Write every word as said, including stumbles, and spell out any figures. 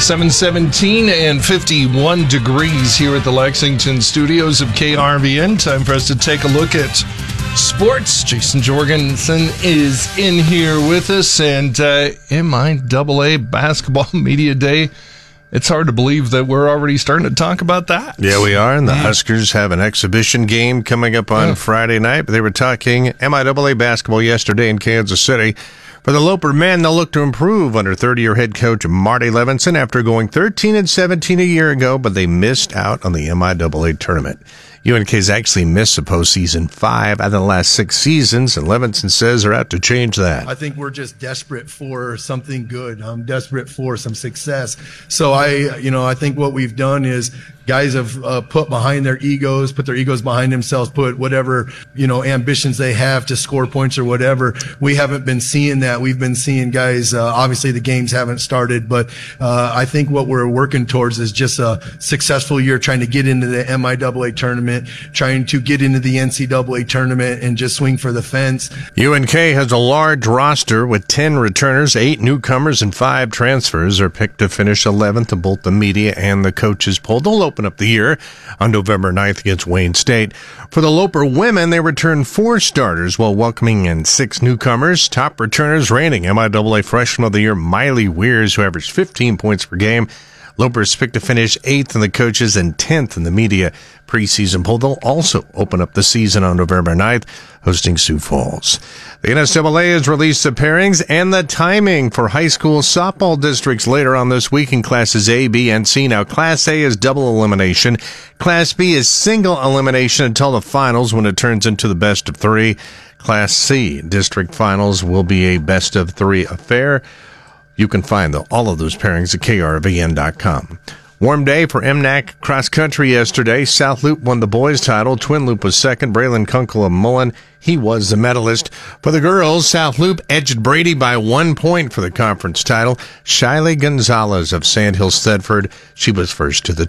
seven seventeen and fifty-one degrees here at the Lexington studios of K R V N. Time for us to take a look at sports. Jason Jorgensen is in here with us, and uh, M I A A Basketball Media Day. It's hard to believe that we're already starting to talk about that. Yeah, we are, and the Huskers have an exhibition game coming up on yeah. Friday night. But they were talking M I A A basketball yesterday in Kansas City. For the Loper men, they'll look to improve under thirty-year head coach Marty Levinson after going thirteen and seventeen a year ago, but they missed out on the M I A A tournament. U N K's actually missed the postseason five out of the last six seasons, and Levinson says they're out to change that. I think we're just desperate for something good. I'm desperate for some success. So I, you know, I think what we've done is guys have uh, put behind their egos, put their egos behind themselves, put whatever, you know, ambitions they have to score points or whatever. We haven't been seeing that. We've been seeing guys, uh, obviously the games haven't started, but uh, I think what we're working towards is just a successful year trying to get into the M I A A tournament, trying to get into the N C A A tournament and just swing for the fence. U N K has a large roster with ten returners, eight newcomers, and five transfers are picked to finish eleventh in both the media and the coaches poll. They'll open up the year on November ninth against Wayne State. For the Loper women, they returned four starters while welcoming in six newcomers. Top returners reigning M I A A Freshman of the Year Miley Weirs, who averaged fifteen points per game. Loper's picked to finish eighth in the coaches and tenth in the media preseason poll. They'll also open up the season on November ninth, hosting Sioux Falls. The N S A A has released the pairings and the timing for high school softball districts later on this week in classes A, B, and C. Now, Class A is double elimination. Class B is single elimination until the finals when it turns into the best of three. Class C district finals will be a best of three affair. You can find the, all of those pairings at K R V N dot com. Warm day for M N A C cross country yesterday. South Loop won the boys' title. Twin Loop was second. Braylon Kunkel of Mullen, he was the medalist. For the girls, South Loop edged Brady by one point for the conference title. Shiley Gonzalez of Sandhill Stedford, she was first to the